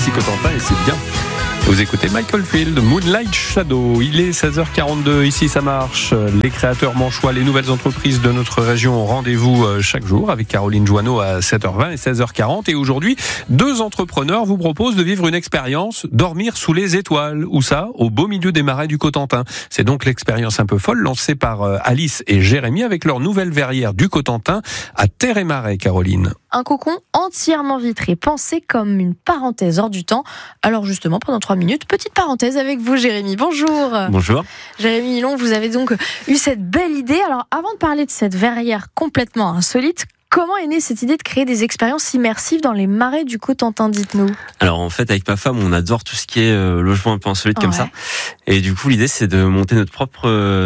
ici Cotentin et c'est bien. Vous écoutez Michael Field, Moonlight Shadow. Il est 16h42, ici ça marche. Les créateurs manchois, les nouvelles entreprises de notre région ont rendez-vous chaque jour avec Caroline Joanneau à 7h20 et 16h40. Et aujourd'hui, 2 entrepreneurs vous proposent de vivre une expérience, dormir sous les étoiles. Où ça ? Au beau milieu des marais du Cotentin. C'est donc l'expérience un peu folle lancée par Alice et Jérémy avec leur nouvelle verrière du Cotentin à Terre-et-Marais, Caroline. Un cocon entièrement vitré, pensé comme une parenthèse hors du temps. Alors justement, pendant 3 minutes, petite parenthèse avec vous, Jérémy. Bonjour. Bonjour. Jérémy Milon, vous avez donc eu cette belle idée. Alors avant de parler de cette verrière complètement insolite, comment est née cette idée de créer des expériences immersives dans les marais du Cotentin, dites-nous? Alors en fait, avec ma femme, on adore tout ce qui est logement un peu insolite comme ça. Et du coup, l'idée, c'est de monter notre propre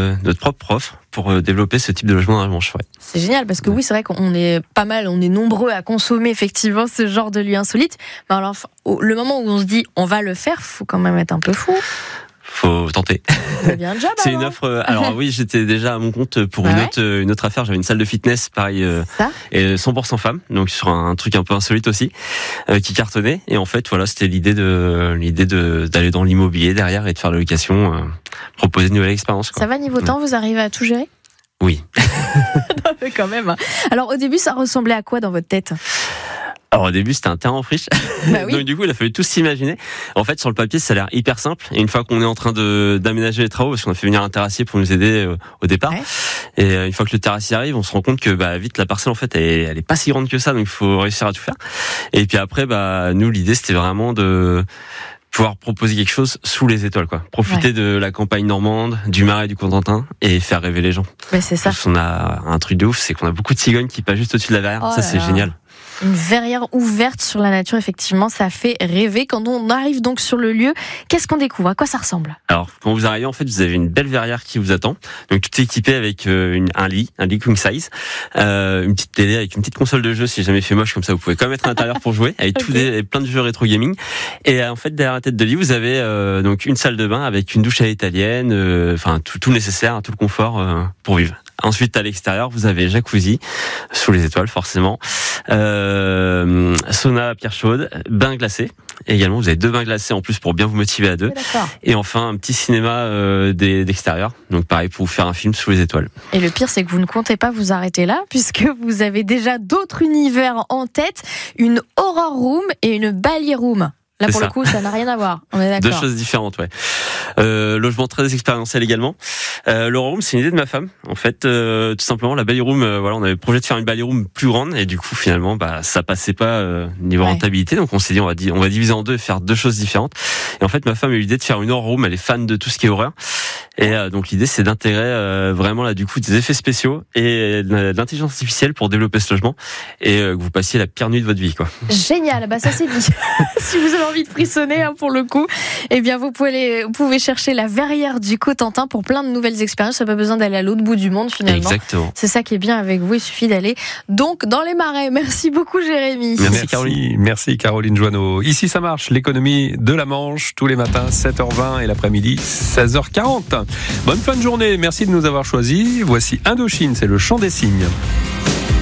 offre pour développer ce type de logement dans la Manche. Ouais. C'est génial parce que oui, c'est vrai qu'on est pas mal, on est nombreux à consommer effectivement ce genre de lieu insolite. Mais alors, le moment où on se dit on va le faire, faut quand même être un peu fou. Faut tenter. C'est bien le job. C'est une offre. Alors oui, j'étais déjà à mon compte pour une autre affaire. J'avais une salle de fitness, pareil, et 100% femmes, donc sur un truc un peu insolite aussi, qui cartonnait. Et en fait, voilà, c'était l'idée d'aller dans l'immobilier derrière et de faire la location, proposer une nouvelle expérience. Quoi. Ça va niveau temps, vous arrivez à tout gérer? Oui. Non, mais quand même. Alors au début, ça ressemblait à quoi dans votre tête? Alors au début c'était un terrain en friche, bah oui. Donc du coup il a fallu tout s'imaginer. En fait sur le papier ça a l'air hyper simple, et une fois qu'on est en train d'aménager les travaux, parce qu'on a fait venir un terrassier pour nous aider au départ, et une fois que le terrassier arrive, on se rend compte que vite la parcelle en fait elle est pas si grande que ça, donc il faut réussir à tout faire. Et puis après nous l'idée c'était vraiment de pouvoir proposer quelque chose sous les étoiles, quoi. Profiter de la campagne normande, du marais du Cotentin et faire rêver les gens. C'est ça. Parce qu'on a un truc de ouf, c'est qu'on a beaucoup de cigognes qui passent juste au-dessus de la verrière. C'est génial. Une verrière ouverte sur la nature, effectivement, ça fait rêver. Quand on arrive donc sur le lieu, qu'est-ce qu'on découvre? À quoi ça ressemble? Alors, quand vous arrivez, en fait, vous avez une belle verrière qui vous attend. Donc, tout est équipé avec un lit king size, une petite télé avec une petite console de jeu, si jamais il fait moche, comme ça, vous pouvez quand même être à l'intérieur pour jouer, avec plein de jeux rétro gaming. Et en fait, derrière la tête de lit, vous avez donc une salle de bain avec une douche à l'italienne, tout nécessaire, tout le confort pour vivre. Ensuite, à l'extérieur, vous avez jacuzzi, sous les étoiles, forcément. Sauna à pierre chaude, bain glacé. Et également, vous avez 2 bains glacés en plus pour bien vous motiver à 2. Et enfin, un petit cinéma d'extérieur. Donc pareil, pour vous faire un film sous les étoiles. Et le pire, c'est que vous ne comptez pas vous arrêter là, puisque vous avez déjà d'autres univers en tête. Une horror room et une ballet room. Là, pour le coup, ça n'a rien à voir. On est d'accord. 2 choses différentes, ouais. Logement très expérientiel également. L'horror room, c'est une idée de ma femme. En fait, tout simplement, la ballet room, on avait projet de faire une ballet room plus grande, et du coup, finalement, ça passait pas niveau rentabilité. Donc, on s'est dit, on va diviser en 2 et faire 2 choses différentes. Et en fait, ma femme a eu l'idée de faire une horror room. Elle est fan de tout ce qui est horreur. Et donc, l'idée, c'est d'intégrer vraiment là, du coup, des effets spéciaux et de l'intelligence artificielle pour développer ce logement, et que vous passiez la pire nuit de votre vie, quoi. Génial, ça c'est dit. Si vous avez envie de frissonner, pour le coup, eh bien vous pouvez chercher la verrière du Cotentin pour plein de nouvelles expériences. Ça n'a pas besoin d'aller à l'autre bout du monde finalement. Exactement. C'est ça qui est bien avec vous. Il suffit d'aller donc dans les marais. Merci beaucoup, Jérémy. Merci Caroline. Merci Caroline Joanneau. Ici ça marche, l'économie de la Manche, tous les matins 7h20 et l'après-midi 16h40. Bonne fin de journée. Merci de nous avoir choisis. Voici Indochine, c'est le chant des cygnes.